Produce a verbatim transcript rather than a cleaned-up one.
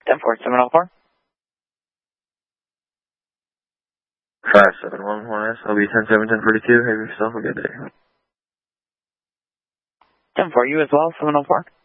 ten four, seven oh four. five seven one one S, I'll be ten seven, ten forty-two. Have yourself a good day. ten four, you as well, seven oh four.